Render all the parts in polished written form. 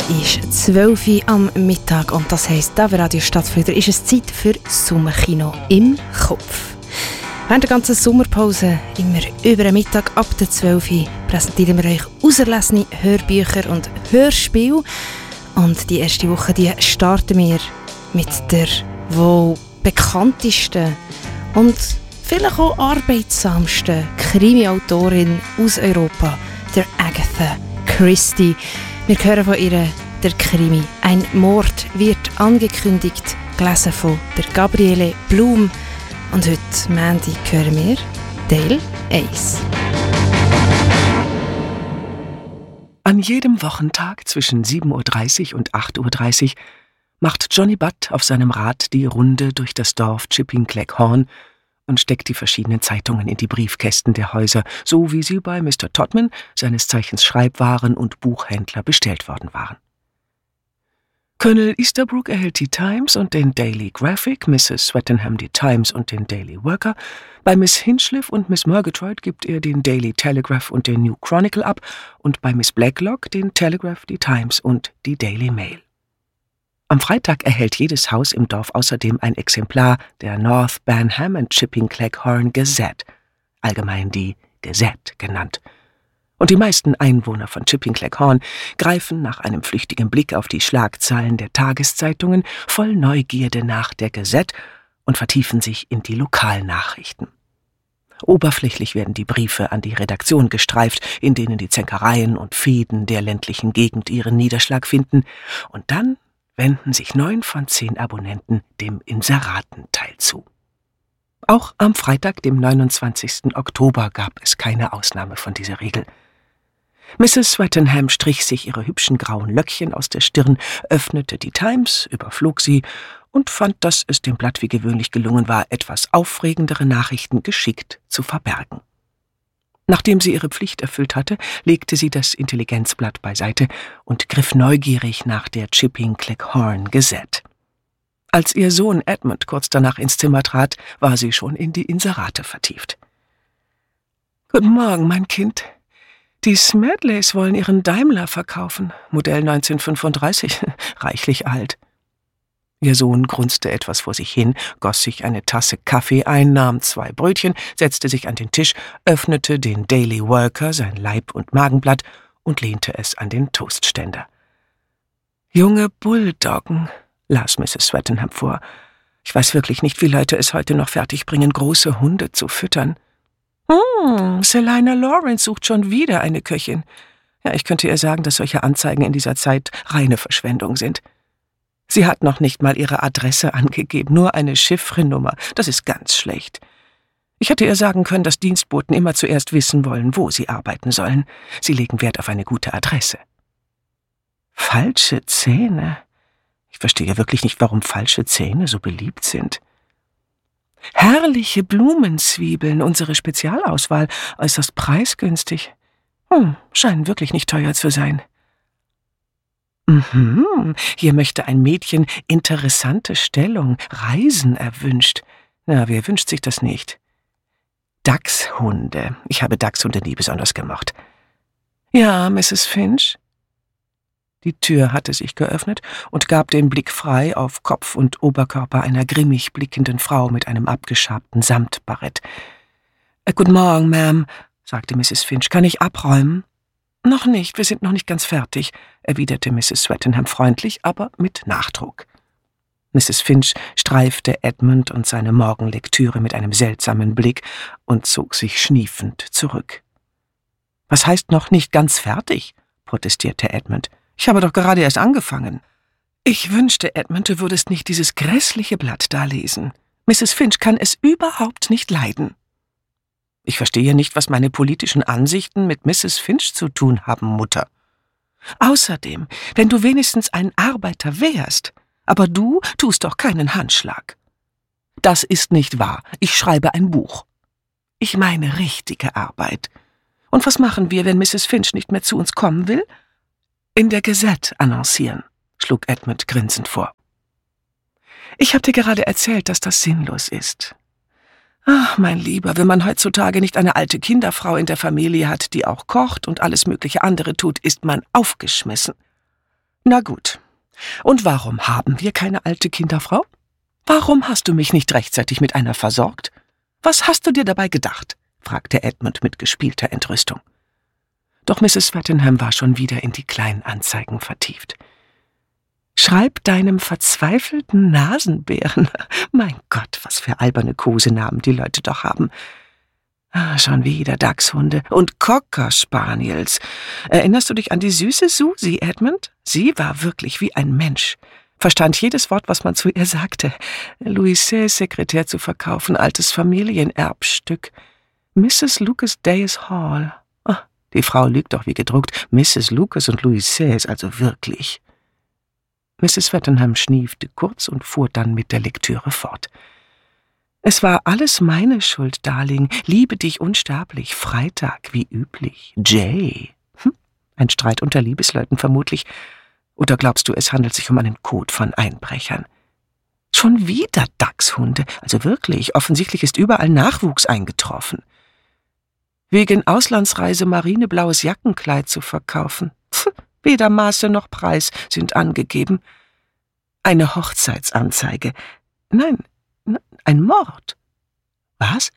ist 12 Uhr am Mittag und das heisst, da bei Radio Stadtfilter ist es Zeit für Sommerkino im Kopf. Während der ganzen Sommerpause, immer über den Mittag ab der 12 Uhr, präsentieren wir euch auserlesene Hörbücher und Hörspiele. Und die erste Woche die starten wir mit der wohl bekanntesten und vielleicht auch arbeitsamsten Krimi-Autorin aus Europa, der Agatha Christie. Wir hören von ihr der Krimi «Ein Mord wird angekündigt», gelesen von der Gabriele Blum. Und heute, Montag, hören wir Teil 1. An jedem Wochentag zwischen 7.30 Uhr und 8.30 Uhr macht Johnny Butt auf seinem Rad die Runde durch das Dorf Chipping Cleghorn und steckt die verschiedenen Zeitungen in die Briefkästen der Häuser, so wie sie bei Mr. Todman, seines Zeichens Schreibwaren- und Buchhändler, bestellt worden waren. Colonel Easterbrook erhält die Times und den Daily Graphic, Mrs. Swettenham die Times und den Daily Worker. Bei Miss Hinchliff und Miss Murgatroyd gibt er den Daily Telegraph und den New Chronicle ab und bei Miss Blacklock den Telegraph, die Times und die Daily Mail. Am Freitag erhält jedes Haus im Dorf außerdem ein Exemplar der North Banham and Chipping Cleghorn Gazette, allgemein die Gazette genannt. Und die meisten Einwohner von Chipping Cleghorn greifen nach einem flüchtigen Blick auf die Schlagzeilen der Tageszeitungen voll Neugierde nach der Gazette und vertiefen sich in die Lokalnachrichten. Oberflächlich werden die Briefe an die Redaktion gestreift, in denen die Zänkereien und Fehden der ländlichen Gegend ihren Niederschlag finden, und dann wenden sich 9 von 10 Abonnenten dem Inseratenteil zu. Auch am Freitag, dem 29. Oktober, gab es keine Ausnahme von dieser Regel. Mrs. Swettenham strich sich ihre hübschen grauen Löckchen aus der Stirn, öffnete die Times, überflog sie und fand, dass es dem Blatt wie gewöhnlich gelungen war, etwas aufregendere Nachrichten geschickt zu verbergen. Nachdem sie ihre Pflicht erfüllt hatte, legte sie das Intelligenzblatt beiseite und griff neugierig nach der Chipping Cleghorn Gazette. Als ihr Sohn Edmund kurz danach ins Zimmer trat, war sie schon in die Inserate vertieft. »Guten Morgen, mein Kind. Die Smedleys wollen ihren Daimler verkaufen, Modell 1935, reichlich alt.« Ihr Sohn grunzte etwas vor sich hin, goss sich eine Tasse Kaffee ein, nahm 2 Brötchen, setzte sich an den Tisch, öffnete den Daily Worker, sein Leib- und Magenblatt, und lehnte es an den Toastständer. »Junge Bulldoggen«, las Mrs. Swettenham vor. »Ich weiß wirklich nicht, wie Leute es heute noch fertigbringen, große Hunde zu füttern.« Selina Lawrence sucht schon wieder eine Köchin. Ja, ich könnte ihr sagen, dass solche Anzeigen in dieser Zeit reine Verschwendung sind. Sie hat noch nicht mal ihre Adresse angegeben, nur eine Chiffrenummer. Das ist ganz schlecht. Ich hätte ihr sagen können, dass Dienstboten immer zuerst wissen wollen, wo sie arbeiten sollen. Sie legen Wert auf eine gute Adresse. Falsche Zähne? Ich verstehe wirklich nicht, warum falsche Zähne so beliebt sind. Herrliche Blumenzwiebeln, unsere Spezialauswahl, äußerst preisgünstig. Scheinen wirklich nicht teuer zu sein. Hier möchte ein Mädchen interessante Stellung, Reisen erwünscht. Na, wer wünscht sich das nicht? Dachshunde. Ich habe Dachshunde nie besonders gemocht. Ja, Mrs. Finch? Die Tür hatte sich geöffnet und gab den Blick frei auf Kopf und Oberkörper einer grimmig blickenden Frau mit einem abgeschabten Samtbarett. »Guten Morgen, Ma'am«, sagte Mrs. Finch. »Kann ich abräumen?« »Noch nicht, wir sind noch nicht ganz fertig«, erwiderte Mrs. Swettenham freundlich, aber mit Nachdruck. Mrs. Finch streifte Edmund und seine Morgenlektüre mit einem seltsamen Blick und zog sich schniefend zurück. »Was heißt noch nicht ganz fertig?« protestierte Edmund. »Ich habe doch gerade erst angefangen.« »Ich wünschte, Edmund, du würdest nicht dieses grässliche Blatt da lesen. Mrs. Finch kann es überhaupt nicht leiden.« »Ich verstehe nicht, was meine politischen Ansichten mit Mrs. Finch zu tun haben, Mutter.« »Außerdem, wenn du wenigstens ein Arbeiter wärst, aber du tust doch keinen Handschlag.« »Das ist nicht wahr. Ich schreibe ein Buch.« »Ich meine richtige Arbeit. Und was machen wir, wenn Mrs. Finch nicht mehr zu uns kommen will?« »In der Gazette annoncieren«, schlug Edmund grinsend vor. »Ich habe dir gerade erzählt, dass das sinnlos ist. Ach, mein Lieber, wenn man heutzutage nicht eine alte Kinderfrau in der Familie hat, die auch kocht und alles mögliche andere tut, ist man aufgeschmissen. Na gut. Und warum haben wir keine alte Kinderfrau? Warum hast du mich nicht rechtzeitig mit einer versorgt? Was hast du dir dabei gedacht?« fragte Edmund mit gespielter Entrüstung. Doch Mrs. Swettenham war schon wieder in die kleinen Anzeigen vertieft. »Schreib deinem verzweifelten Nasenbären«. Mein Gott, was für alberne Kosenamen die Leute doch haben. Schon wieder Dachshunde und Cocker Spaniels. Erinnerst du dich an die süße Susi, Edmund? Sie war wirklich wie ein Mensch. Verstand jedes Wort, was man zu ihr sagte. Louises Sekretär zu verkaufen, altes Familienerbstück. Mrs. Lucas Dayes Hall. Die Frau lügt doch wie gedruckt. Mrs. Lucas und Louises, also wirklich. Mrs. Swettenham schniefte kurz und fuhr dann mit der Lektüre fort. »Es war alles meine Schuld, Darling. Liebe dich unsterblich. Freitag, wie üblich. Jay.« Ein Streit unter Liebesleuten vermutlich. Oder glaubst du, es handelt sich um einen Code von Einbrechern? Schon wieder Dachshunde. Also wirklich, offensichtlich ist überall Nachwuchs eingetroffen. Wegen Auslandsreise marineblaues Jackenkleid zu verkaufen. Weder Maße noch Preis sind angegeben. Eine Hochzeitsanzeige. Nein, ein Mord. Was?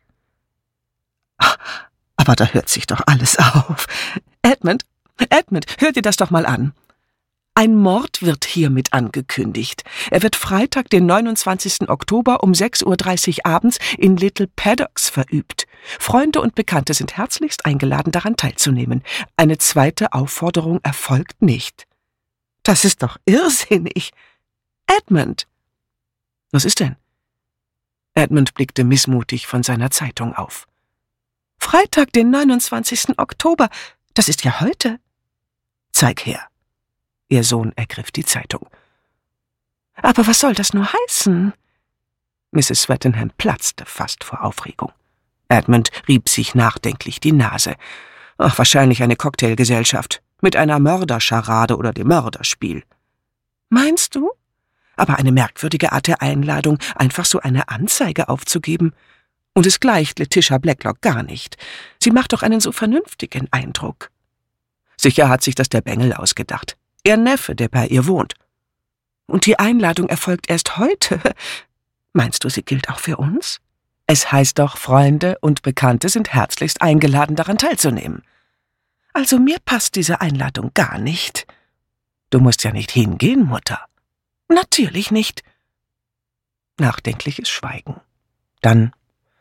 Aber da hört sich doch alles auf. Edmund, hör dir das doch mal an. Ein Mord wird hiermit angekündigt. Er wird Freitag, den 29. Oktober um 6:30 Uhr abends in Little Paddocks verübt. Freunde und Bekannte sind herzlichst eingeladen, daran teilzunehmen. Eine zweite Aufforderung erfolgt nicht. Das ist doch irrsinnig. Edmund! Was ist denn? Edmund blickte missmutig von seiner Zeitung auf. Freitag, den 29. Oktober. Das ist ja heute. Zeig her. Ihr Sohn ergriff die Zeitung. Aber was soll das nur heißen? Mrs. Swettenham platzte fast vor Aufregung. Edmund rieb sich nachdenklich die Nase. Wahrscheinlich eine Cocktailgesellschaft mit einer Mörderscharade oder dem Mörderspiel. Meinst du? Aber eine merkwürdige Art der Einladung, einfach so eine Anzeige aufzugeben. Und es gleicht Letitia Blacklock gar nicht. Sie macht doch einen so vernünftigen Eindruck. Sicher hat sich das der Bengel ausgedacht. Ihr Neffe, der bei ihr wohnt. Und die Einladung erfolgt erst heute. Meinst du, sie gilt auch für uns? Es heißt doch, Freunde und Bekannte sind herzlichst eingeladen, daran teilzunehmen. Also mir passt diese Einladung gar nicht. Du musst ja nicht hingehen, Mutter. Natürlich nicht. Nachdenkliches Schweigen. Dann: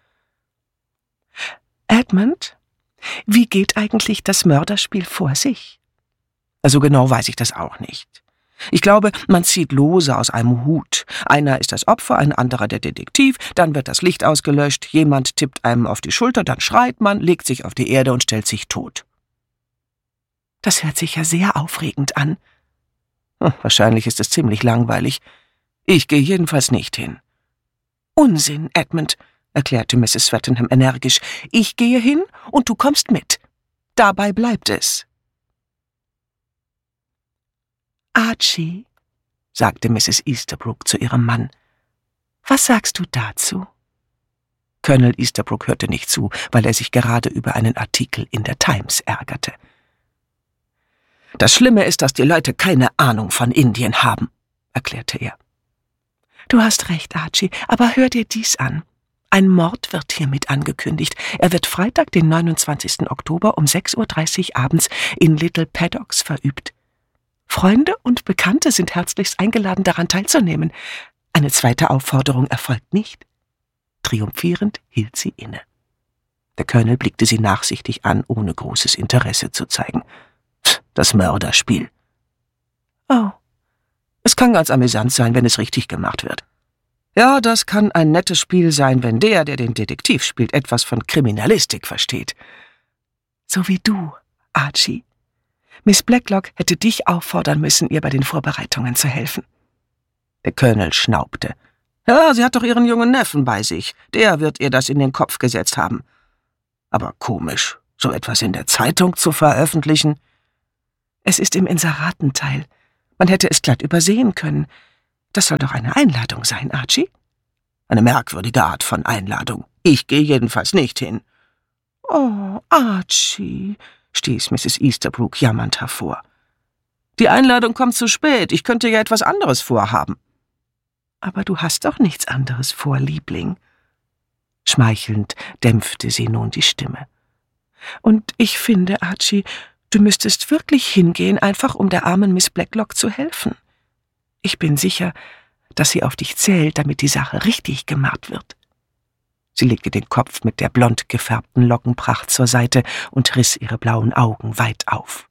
Edmund, wie geht eigentlich das Mörderspiel vor sich? Also genau weiß ich das auch nicht. Ich glaube, man zieht Lose aus einem Hut. Einer ist das Opfer, ein anderer der Detektiv, dann wird das Licht ausgelöscht, jemand tippt einem auf die Schulter, dann schreit man, legt sich auf die Erde und stellt sich tot. Das hört sich ja sehr aufregend an. Wahrscheinlich ist es ziemlich langweilig. Ich gehe jedenfalls nicht hin. Unsinn, Edmund, erklärte Mrs. Swettenham energisch. Ich gehe hin und du kommst mit. Dabei bleibt es. Archie, sagte Mrs. Easterbrook zu ihrem Mann, was sagst du dazu? Colonel Easterbrook hörte nicht zu, weil er sich gerade über einen Artikel in der Times ärgerte. Das Schlimme ist, dass die Leute keine Ahnung von Indien haben, erklärte er. Du hast recht, Archie, aber hör dir dies an. Ein Mord wird hiermit angekündigt. Er wird Freitag, den 29. Oktober um 6:30 Uhr abends in Little Paddocks verübt. Freunde und Bekannte sind herzlichst eingeladen, daran teilzunehmen. Eine zweite Aufforderung erfolgt nicht. Triumphierend hielt sie inne. Der Colonel blickte sie nachsichtig an, ohne großes Interesse zu zeigen. Das Mörderspiel. Oh, es kann ganz amüsant sein, wenn es richtig gemacht wird. Ja, das kann ein nettes Spiel sein, wenn der den Detektiv spielt, etwas von Kriminalistik versteht. So wie du, Archie. Miss Blacklock hätte dich auffordern müssen, ihr bei den Vorbereitungen zu helfen. Der Colonel schnaubte. Ja, sie hat doch ihren jungen Neffen bei sich. Der wird ihr das in den Kopf gesetzt haben. Aber komisch, so etwas in der Zeitung zu veröffentlichen. Es ist im Inseratenteil. Man hätte es glatt übersehen können. Das soll doch eine Einladung sein, Archie? Eine merkwürdige Art von Einladung. Ich gehe jedenfalls nicht hin. Oh, Archie, stieß Mrs. Easterbrook jammernd hervor. Die Einladung kommt zu spät. Ich könnte ja etwas anderes vorhaben. Aber du hast doch nichts anderes vor, Liebling. Schmeichelnd dämpfte sie nun die Stimme. Und ich finde, Archie, du müsstest wirklich hingehen, einfach um der armen Miss Blacklock zu helfen. Ich bin sicher, dass sie auf dich zählt, damit die Sache richtig gemacht wird. Sie legte den Kopf mit der blond gefärbten Lockenpracht zur Seite und riss ihre blauen Augen weit auf.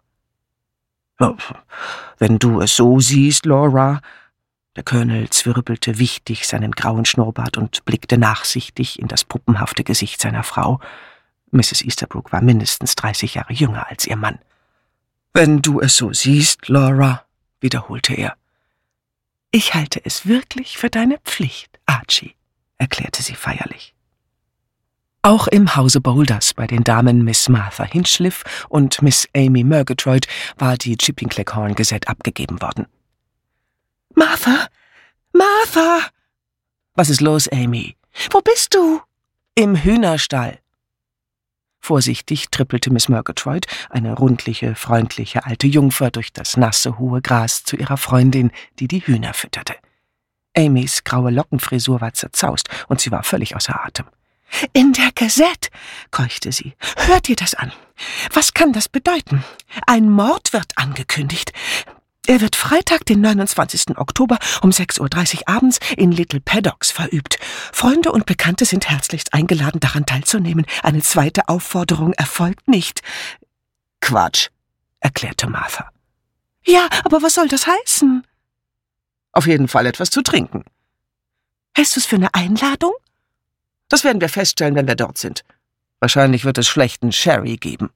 »Wenn du es so siehst, Laura«, der Colonel zwirbelte wichtig seinen grauen Schnurrbart und blickte nachsichtig in das puppenhafte Gesicht seiner Frau. Mrs. Easterbrook war mindestens 30 Jahre jünger als ihr Mann. »Wenn du es so siehst, Laura«, wiederholte er. »Ich halte es wirklich für deine Pflicht, Archie«, erklärte sie feierlich. Auch im Hause Boulders bei den Damen Miss Martha Hinchliff und Miss Amy Murgatroyd war die Chipping Cleghorn Gazette abgegeben worden. »Martha! Martha!« »Was ist los, Amy?« »Wo bist du?« »Im Hühnerstall.« Vorsichtig trippelte Miss Murgatroyd, eine rundliche, freundliche alte Jungfer, durch das nasse, hohe Gras zu ihrer Freundin, die die Hühner fütterte. Amys graue Lockenfrisur war zerzaust und sie war völlig außer Atem. »In der Gazette«, keuchte sie. »Hört ihr das an? Was kann das bedeuten? Ein Mord wird angekündigt. Er wird Freitag, den 29. Oktober um 6:30 Uhr abends in Little Paddocks verübt. Freunde und Bekannte sind herzlichst eingeladen, daran teilzunehmen. Eine zweite Aufforderung erfolgt nicht.« »Quatsch«, erklärte Martha. »Ja, aber was soll das heißen?« »Auf jeden Fall etwas zu trinken.« »Hältst du es für eine Einladung?« »Das werden wir feststellen, wenn wir dort sind. Wahrscheinlich wird es schlechten Sherry geben.«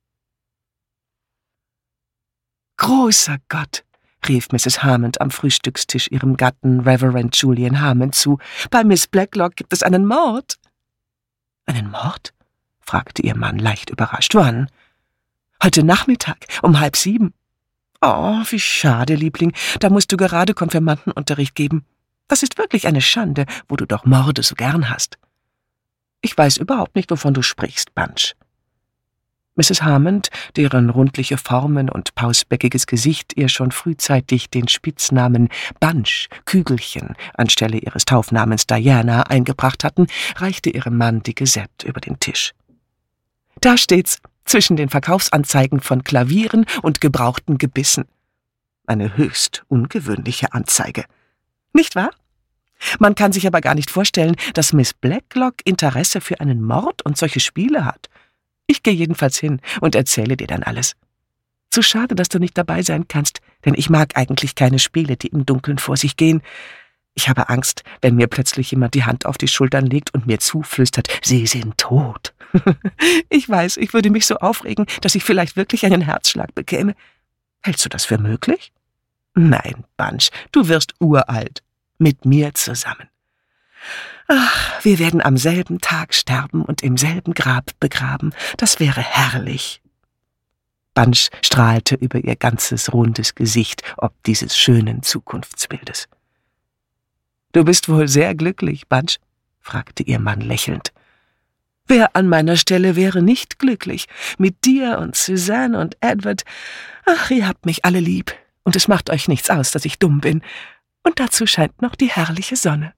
»Großer Gott«, rief Mrs. Harmond am Frühstückstisch ihrem Gatten Reverend Julian Harmond zu, »bei Miss Blacklock gibt es einen Mord.« »Einen Mord?« fragte ihr Mann leicht überrascht. »Wann?« »Heute Nachmittag, um 6:30. »Oh, wie schade, Liebling, da musst du gerade Konfirmandenunterricht geben. Das ist wirklich eine Schande, wo du doch Morde so gern hast.« »Ich weiß überhaupt nicht, wovon du sprichst, Bunch.« Mrs. Harmond, deren rundliche Formen und pausbäckiges Gesicht ihr schon frühzeitig den Spitznamen Bunch, Kügelchen, anstelle ihres Taufnamens Diana eingebracht hatten, reichte ihrem Mann die Gazette über den Tisch. »Da steht's, zwischen den Verkaufsanzeigen von Klavieren und gebrauchten Gebissen. Eine höchst ungewöhnliche Anzeige. Nicht wahr? Man kann sich aber gar nicht vorstellen, dass Miss Blacklock Interesse für einen Mord und solche Spiele hat. Ich gehe jedenfalls hin und erzähle dir dann alles. Zu schade, dass du nicht dabei sein kannst, denn ich mag eigentlich keine Spiele, die im Dunkeln vor sich gehen. Ich habe Angst, wenn mir plötzlich jemand die Hand auf die Schultern legt und mir zuflüstert, sie sind tot. Ich weiß, ich würde mich so aufregen, dass ich vielleicht wirklich einen Herzschlag bekäme. Hältst du das für möglich? Nein, Bunch, du wirst uralt. Mit mir zusammen. Ach, wir werden am selben Tag sterben und im selben Grab begraben. Das wäre herrlich.« Bunch strahlte über ihr ganzes rundes Gesicht ob dieses schönen Zukunftsbildes. »Du bist wohl sehr glücklich, Bunch?« fragte ihr Mann lächelnd. »Wer an meiner Stelle wäre nicht glücklich? Mit dir und Suzanne und Edward. Ach, ihr habt mich alle lieb. Und es macht euch nichts aus, dass ich dumm bin. Und dazu scheint noch die herrliche Sonne.«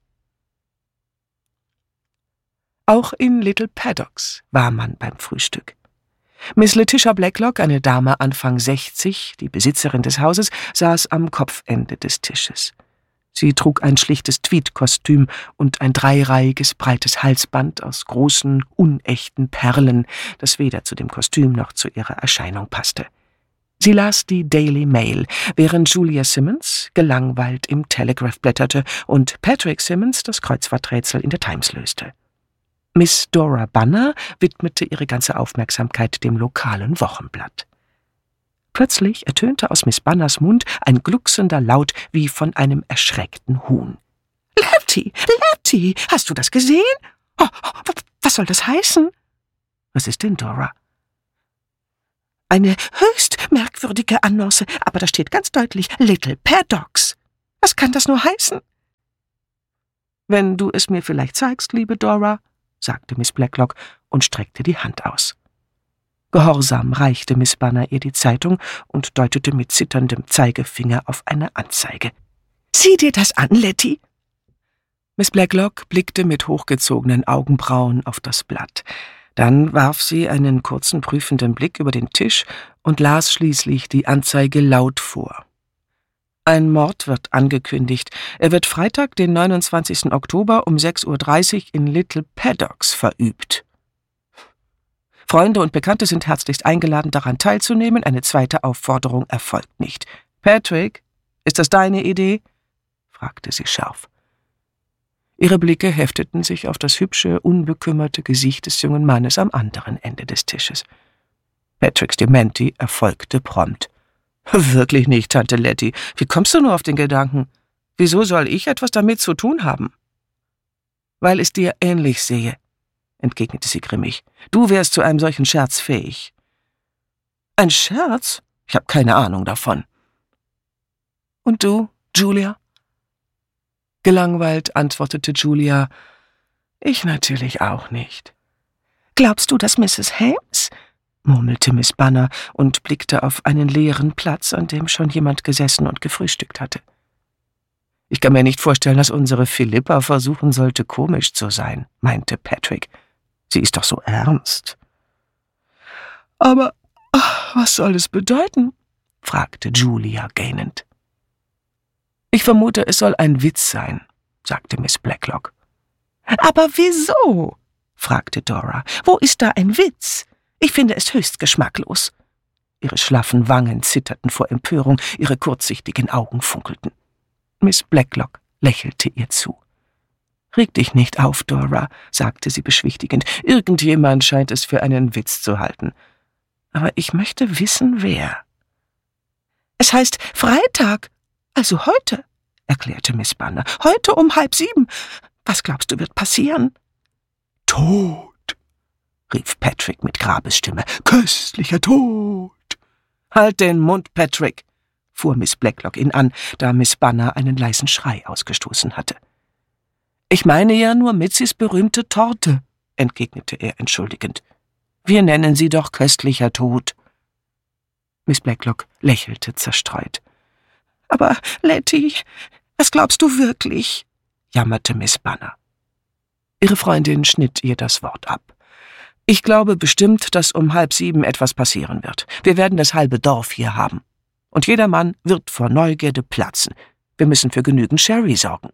Auch in Little Paddocks war man beim Frühstück. Miss Letitia Blacklock, eine Dame Anfang 60, die Besitzerin des Hauses, saß am Kopfende des Tisches. Sie trug ein schlichtes Tweedkostüm und ein dreireihiges, breites Halsband aus großen, unechten Perlen, das weder zu dem Kostüm noch zu ihrer Erscheinung passte. Sie las die Daily Mail, während Julia Simmons gelangweilt im Telegraph blätterte und Patrick Simmons das Kreuzworträtsel in der Times löste. Miss Dora Bunner widmete ihre ganze Aufmerksamkeit dem lokalen Wochenblatt. Plötzlich ertönte aus Miss Bunners Mund ein glucksender Laut wie von einem erschreckten Huhn. »Letty, hast du das gesehen? Oh, was soll das heißen?« »Was ist denn, Dora?« »Eine höchst merkwürdige Annonce, aber da steht ganz deutlich Little Paddocks. Was kann das nur heißen?« »Wenn du es mir vielleicht zeigst, liebe Dora«, sagte Miss Blacklock und streckte die Hand aus. Gehorsam reichte Miss Banner ihr die Zeitung und deutete mit zitterndem Zeigefinger auf eine Anzeige. »Sieh dir das an, Letty!« Miss Blacklock blickte mit hochgezogenen Augenbrauen auf das Blatt. Dann warf sie einen kurzen prüfenden Blick über den Tisch und las schließlich die Anzeige laut vor. Ein Mord wird angekündigt. Er wird Freitag, den 29. Oktober um 6:30 Uhr in Little Paddocks verübt. Freunde und Bekannte sind herzlichst eingeladen, daran teilzunehmen. Eine zweite Aufforderung erfolgt nicht. »Patrick, ist das deine Idee?« fragte sie scharf. Ihre Blicke hefteten sich auf das hübsche, unbekümmerte Gesicht des jungen Mannes am anderen Ende des Tisches. Patricks Dementi erfolgte prompt. »Wirklich nicht, Tante Letty. Wie kommst du nur auf den Gedanken? Wieso soll ich etwas damit zu tun haben?« »Weil es dir ähnlich sehe«, entgegnete sie grimmig. »Du wärst zu einem solchen Scherz fähig.« »Ein Scherz? Ich habe keine Ahnung davon.« »Und du, Julia?« Gelangweilt antwortete Julia, »Ich natürlich auch nicht.« »Glaubst du, dass Mrs. Hames?« murmelte Miss Banner und blickte auf einen leeren Platz, an dem schon jemand gesessen und gefrühstückt hatte. »Ich kann mir nicht vorstellen, dass unsere Philippa versuchen sollte, komisch zu sein«, meinte Patrick. »Sie ist doch so ernst.« »Aber was soll es bedeuten?« fragte Julia gähnend. »Ich vermute, es soll ein Witz sein«, sagte Miss Blacklock. »Aber wieso?« fragte Dora. »Wo ist da ein Witz? Ich finde es höchst geschmacklos.« Ihre schlaffen Wangen zitterten vor Empörung, ihre kurzsichtigen Augen funkelten. Miss Blacklock lächelte ihr zu. »Reg dich nicht auf, Dora«, sagte sie beschwichtigend. »Irgendjemand scheint es für einen Witz zu halten. Aber ich möchte wissen, wer.« »Es heißt Freitag, also heute«, erklärte Miss Banner. »Heute um 6:30. Was glaubst du, wird passieren?« »Tod«, rief Patrick mit Grabesstimme. »Köstlicher Tod!« »Halt den Mund, Patrick«, fuhr Miss Blacklock ihn an, da Miss Banner einen leisen Schrei ausgestoßen hatte. »Ich meine ja nur Mitzys berühmte Torte«, entgegnete er entschuldigend. »Wir nennen sie doch köstlicher Tod.« Miss Blacklock lächelte zerstreut. »Aber, Letty, was glaubst du wirklich?« jammerte Miss Banner. Ihre Freundin schnitt ihr das Wort ab. »Ich glaube bestimmt, dass um 6:30 etwas passieren wird. Wir werden das halbe Dorf hier haben. Und jedermann wird vor Neugierde platzen. Wir müssen für genügend Sherry sorgen.«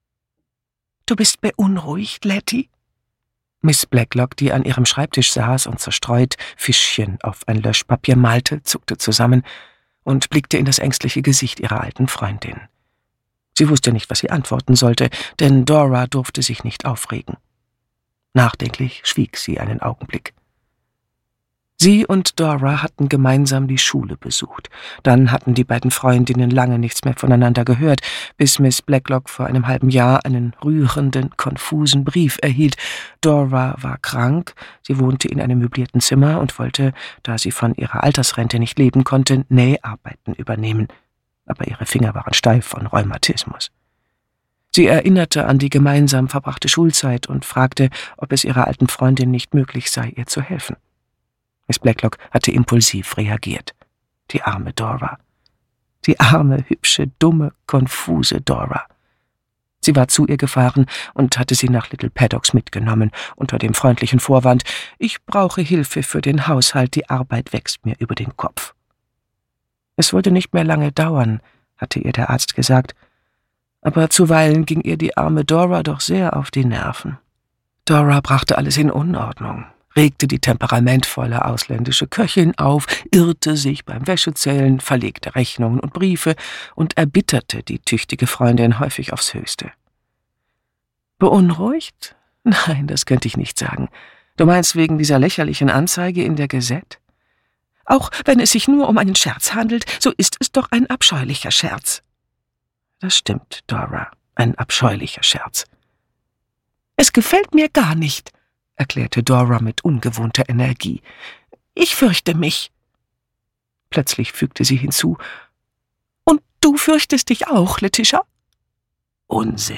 »Du bist beunruhigt, Letty?« Miss Blacklock, die an ihrem Schreibtisch saß und zerstreut Fischchen auf ein Löschpapier malte, zuckte zusammen und blickte in das ängstliche Gesicht ihrer alten Freundin. Sie wusste nicht, was sie antworten sollte, denn Dora durfte sich nicht aufregen. Nachdenklich schwieg sie einen Augenblick. Sie und Dora hatten gemeinsam die Schule besucht. Dann hatten die beiden Freundinnen lange nichts mehr voneinander gehört, bis Miss Blacklock vor einem halben Jahr einen rührenden, konfusen Brief erhielt. Dora war krank, sie wohnte in einem möblierten Zimmer und wollte, da sie von ihrer Altersrente nicht leben konnte, Näharbeiten übernehmen. Aber ihre Finger waren steif von Rheumatismus. Sie erinnerte an die gemeinsam verbrachte Schulzeit und fragte, ob es ihrer alten Freundin nicht möglich sei, ihr zu helfen. Miss Blacklock hatte impulsiv reagiert. Die arme Dora. Die arme, hübsche, dumme, konfuse Dora. Sie war zu ihr gefahren und hatte sie nach Little Paddocks mitgenommen, unter dem freundlichen Vorwand, »Ich brauche Hilfe für den Haushalt, die Arbeit wächst mir über den Kopf.« Es würde nicht mehr lange dauern, hatte ihr der Arzt gesagt, aber zuweilen ging ihr die arme Dora doch sehr auf die Nerven. Dora brachte alles in Unordnung, regte die temperamentvolle ausländische Köchin auf, irrte sich beim Wäschezählen, verlegte Rechnungen und Briefe und erbitterte die tüchtige Freundin häufig aufs Höchste. »Beunruhigt? Nein, das könnte ich nicht sagen. Du meinst wegen dieser lächerlichen Anzeige in der Gazette? Auch wenn es sich nur um einen Scherz handelt, so ist es doch ein abscheulicher Scherz.« »Das stimmt, Dora, ein abscheulicher Scherz.« »Es gefällt mir gar nicht«, erklärte Dora mit ungewohnter Energie. »Ich fürchte mich.« Plötzlich fügte sie hinzu, »Und du fürchtest dich auch, Letitia?« »Unsinn«,